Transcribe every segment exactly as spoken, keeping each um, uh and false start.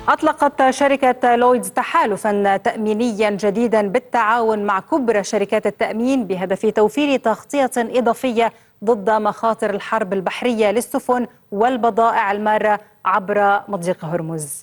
أطلقت شركة لويدز تحالفا تأمينيا جديدا بالتعاون مع كبرى شركات التأمين بهدف توفير تغطية إضافية ضد مخاطر الحرب البحرية للسفن والبضائع المارة عبر مضيق هرمز.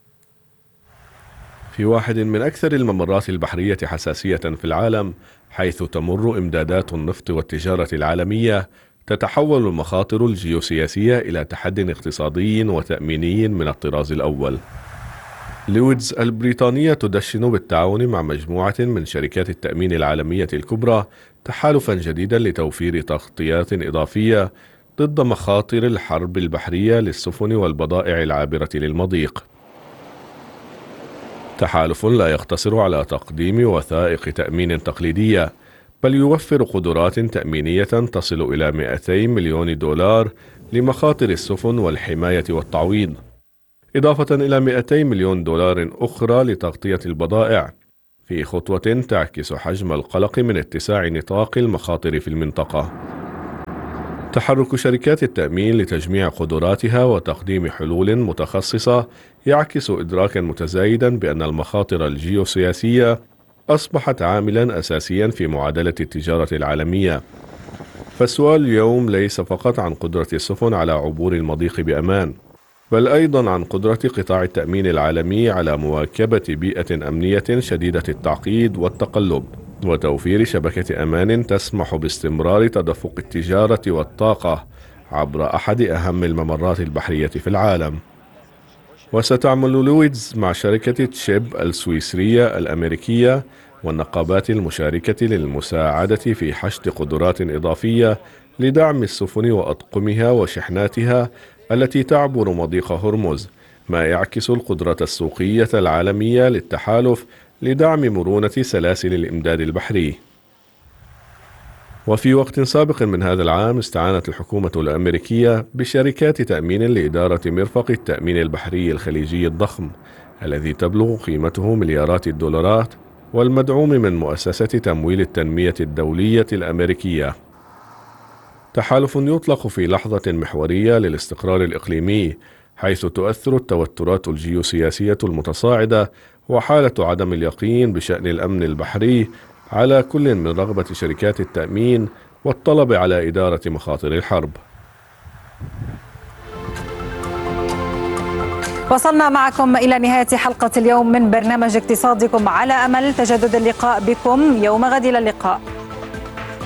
في واحد من أكثر الممرات البحرية حساسية في العالم، حيث تمر إمدادات النفط والتجارة العالمية، تتحول المخاطر الجيوسياسية إلى تحدي اقتصادي وتأميني من الطراز الأول. لويدز البريطانية تدشن بالتعاون مع مجموعة من شركات التأمين العالمية الكبرى تحالفا جديدا لتوفير تغطيات إضافية ضد مخاطر الحرب البحرية للسفن والبضائع العابرة للمضيق. تحالف لا يقتصر على تقديم وثائق تأمين تقليدية، بل يوفر قدرات تأمينية تصل إلى مئتي مليون دولار لمخاطر السفن والحماية والتعويض، إضافة إلى مئتي مليون دولار أخرى لتغطية البضائع، في خطوة تعكس حجم القلق من اتساع نطاق المخاطر في المنطقة. تحرك شركات التأمين لتجميع قدراتها وتقديم حلول متخصصة يعكس إدراكا متزايدا بأن المخاطر الجيوسياسية أصبحت عاملا أساسيا في معادلة التجارة العالمية. فالسؤال اليوم ليس فقط عن قدرة السفن على عبور المضيق بأمان، بل أيضا عن قدرة قطاع التأمين العالمي على مواكبة بيئة أمنية شديدة التعقيد والتقلب، وتوفير شبكة أمان تسمح باستمرار تدفق التجارة والطاقة عبر أحد أهم الممرات البحرية في العالم. وستعمل لويدز مع شركة تشيب السويسرية الأمريكية والنقابات المشاركة للمساعدة في حشد قدرات إضافية لدعم السفن وأطقمها وشحناتها التي تعبر مضيق هرمز، ما يعكس القدرة السوقية العالمية للتحالف لدعم مرونة سلاسل الإمداد البحري. وفي وقت سابق من هذا العام، استعانت الحكومة الأمريكية بشركات تأمين لإدارة مرفق التأمين البحري الخليجي الضخم الذي تبلغ قيمته مليارات الدولارات، والمدعوم من مؤسسة تمويل التنمية الدولية الأمريكية. تحالف يطلق في لحظة محورية للاستقرار الإقليمي، حيث تؤثر التوترات الجيوسياسية المتصاعدة وحالة عدم اليقين بشأن الأمن البحري على كل من رغبة شركات التأمين والطلب على إدارة مخاطر الحرب. وصلنا معكم إلى نهاية حلقة اليوم من برنامج اقتصادكم، على أمل تجدد اللقاء بكم يوم غد. إلى اللقاء.